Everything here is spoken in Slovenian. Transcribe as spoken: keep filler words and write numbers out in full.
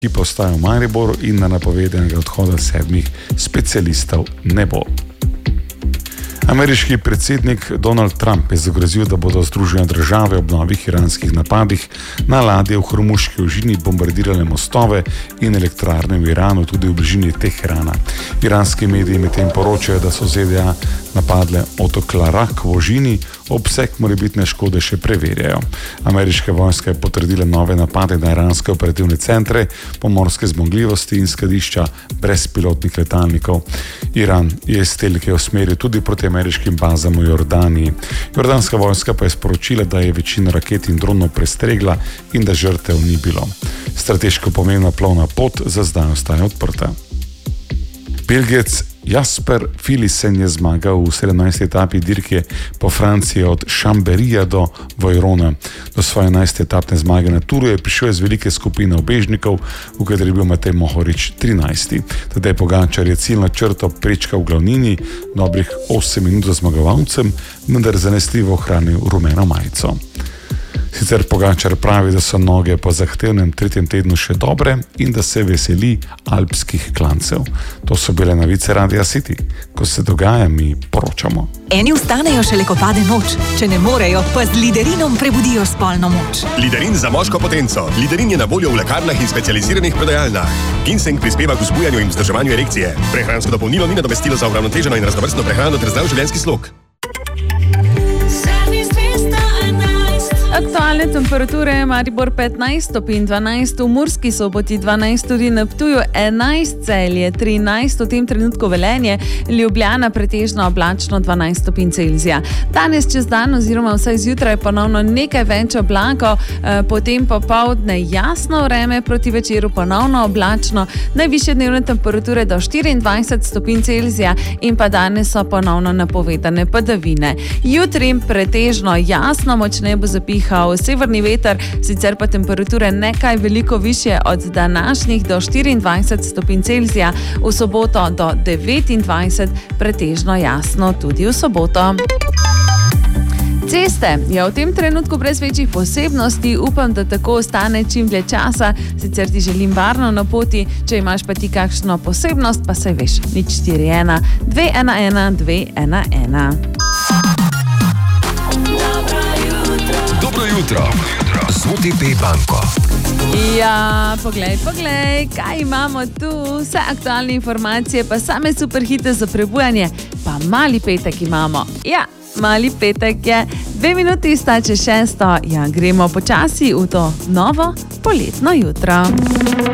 ki pa ostaja v Mariboru in na napovedanega odhoda sedmih specialistov ne bo. Ameriški predsednik Donald Trump je zagrozil, da bodo Združene države ob novih iranskih napadih na ladje v Hormuški ožini bombardirale mostove in elektrarne v Iranu, tudi v bližini Teherana. Iranski mediji medtem poročajo, da so Z D A napadle otok Larak v ožini, obseg morebitne škode še preverjajo. Ameriška vojska je potrdila nove napade na iranske operativne centre, pomorske zmogljivosti in skladišča brezpilotnih letalnikov. Iran je izstrelke usmeril tudi proti ameriškim bazam v Jordaniji. Jordanska vojska pa je sporočila, da je večino raket in dronov prestregla in da žrtev ni bilo. Strateško pomembna plovna pot za zdaj ostaja odprta. Belgijec Jasper Philipsen je zmagal v sedemnajsti etapi dirke po Franciji od Chambéryja do Vojrona. Do svoje enajste etapne zmage na Turu je prišel iz velike skupine ubežnikov, v kateri je bil Matej Mohorič trinajsti. Tadej Pogačar je ciljno črto prečkal v glavnini, dobrih osem minut za zmagovalcem, vendar zanesljivo ohranil rumeno majico. Sicer Pogačar pravi, da so noge po zahtevnem tretjem tednu še dobre in da se veseli alpskih klancev. To so bile novice Radia City. Ko se dogaja, mi poročamo. Eni vstanejo šele, ko pade noč. Če ne morejo, pa z Liderinom prebudijo spolno moč. Liderin za moško potenco. Liderin je na voljo v lekarnah in specializiranih prodajalnah. Ginseng prispeva k vzbujanju in vzdrževanju erekcije. Prehransko dopolnilo ni nadomestilo za uravnoteženo in raznovrstno prehrano ter zdrav življenjski slog. Aktualne temperature: Maribor petnajst stopinj, dvanajst v Murski Soboti, dvanajst tudi na Ptuju, enajst Celje, trinajst v tem trenutku Velenje, Ljubljana pretežno oblačno, dvanajst stopinj Celzija. Danes čez dan oziroma vsaj zjutraj ponovno nekaj več oblakov, potem popoldne jasno vreme, proti večeru ponovno oblačno, najvišje dnevne temperature do štiriindvajset stopinj Celzija in pa danes so ponovno napovedane padavine. Jutri pretežno jasno, močneje bo zapihal severni veter, sicer pa temperature nekaj veliko višje od današnjih do štiriindvajset stopinj Celzija, v soboto do devetindvajset, pretežno jasno tudi v soboto. Ceste je v tem trenutku brez večjih posebnosti, upam, da tako ostane čim dlje časa, sicer ti želim varno na poti, če imaš pa ti kakšno posebnost, pa se veš, nič štiri ena dve ena ena dve ena ena. Dobro jutro z O T P banko. Ja, poglej, poglej, kaj imamo tu, vse aktualne informacije, pa same superhite za prebujanje, pa mali petek imamo. Ja, mali petek je, dve minuti sta čez šesto, ja, gremo počasi v to novo poletno jutro.